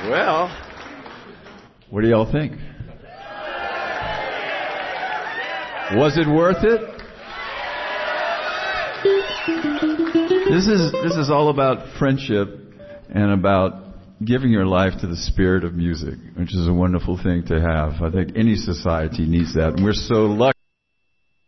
Well, what do y'all think? Was it worth it? This is all about friendship and about giving your life to the spirit of music, which is a wonderful thing to have. I think any society needs that. And we're so lucky.